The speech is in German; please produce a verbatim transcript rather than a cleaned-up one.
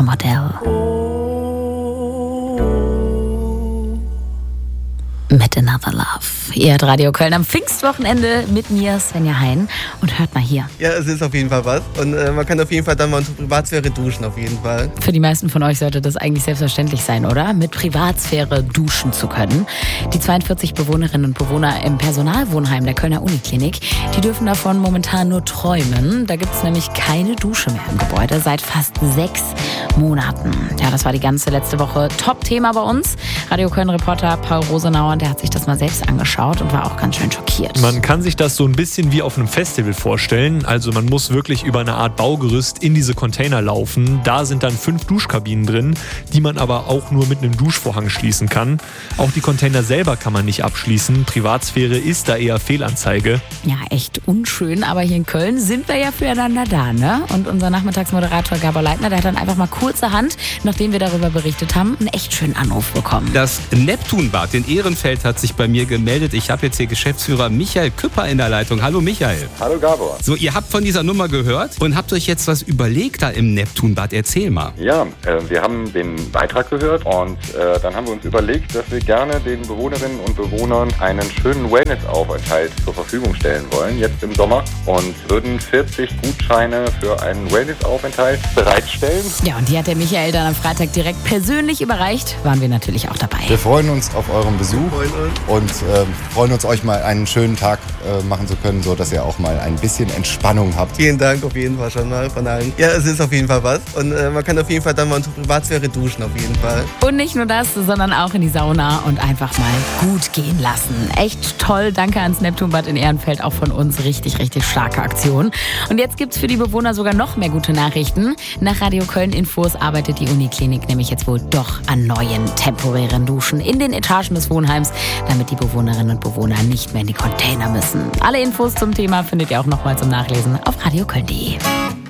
Tom Odell. Mit Another Love. Ihr hört Radio Köln am Pfingstwochenende mit mir, Svenja Hein. Und hört mal hier. Ja, es ist auf jeden Fall was. Und äh, man kann auf jeden Fall dann mal unter Privatsphäre duschen, auf jeden Fall. Für die meisten von euch sollte das eigentlich selbstverständlich sein, oder? Mit Privatsphäre duschen zu können. Die zweiundvierzig Bewohnerinnen und Bewohner im Personalwohnheim der Kölner Uniklinik, die dürfen davon momentan nur träumen. Da gibt es nämlich keine Dusche mehr im Gebäude seit fast sechs Monaten. Ja, das war die ganze letzte Woche Top-Thema bei uns. Radio Köln-Reporter Paul Rosenauer, der hat sich das mal selbst angeschaut und war auch ganz schön schockiert. Man kann sich das so ein bisschen wie auf einem Festival vorstellen. Also man muss wirklich über eine Art Baugerüst in diese Container laufen. Da sind dann fünf Duschkabinen drin, die man aber auch nur mit einem Duschvorhang schließen kann. Auch die Container selber kann man nicht abschließen. Privatsphäre ist da eher Fehlanzeige. Ja, echt unschön, aber hier in Köln sind wir ja füreinander da, ne? Und unser Nachmittagsmoderator Gabor Leitner, der hat dann einfach mal kurzerhand, nachdem wir darüber berichtet haben, einen echt schönen Anruf bekommen. Das Neptunbad in Ehrenfeld hat sich bei mir gemeldet. Ich habe jetzt hier Geschäftsführer Michael Küpper in der Leitung. Hallo Michael. Hallo Gabor. So, ihr habt von dieser Nummer gehört und habt euch jetzt was überlegt da im Neptunbad. Erzähl mal. Ja, äh, wir haben den Beitrag gehört und äh, dann haben wir uns überlegt, dass wir gerne den Bewohnerinnen und Bewohnern einen schönen Wellness-Aufenthalt zur Verfügung stellen wollen, jetzt im Sommer, und würden vierzig Gutscheine für einen Wellness-Aufenthalt bereitstellen. Ja, und die hat der Michael dann am Freitag direkt persönlich überreicht. Waren wir natürlich auch dabei. Wir freuen uns auf euren Besuch und äh, freuen uns, euch mal einen schönen Tag äh, machen zu können, so dass ihr auch mal ein bisschen Entspannung habt. Vielen Dank auf jeden Fall schon mal von allen. Ja, es ist auf jeden Fall was. Und äh, man kann auf jeden Fall dann mal unter Privatsphäre duschen, auf jeden Fall. Und nicht nur das, sondern auch in die Sauna und einfach mal gut gehen lassen. Echt toll. Danke ans Neptunbad in Ehrenfeld, auch von uns. Richtig, richtig starke Aktion. Und jetzt gibt's für die Bewohner sogar noch mehr gute Nachrichten. Nach Radio Köln Infos arbeitet die Uniklinik nämlich jetzt wohl doch an neuen temporären Duschen in den Etagen des Wohnheims, damit die Bewohnerinnen und Bewohner nicht mehr in die Container müssen. Alle Infos zum Thema findet ihr auch nochmal zum Nachlesen auf radioköln punkt de.